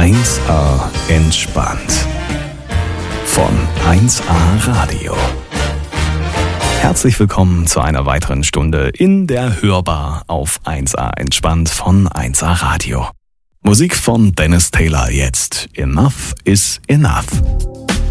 1A entspannt. Von 1A Radio. Herzlich willkommen zu einer weiteren Stunde in der Hörbar auf 1A entspannt von 1A Radio. Musik von Dennis Taylor jetzt. Enough is enough.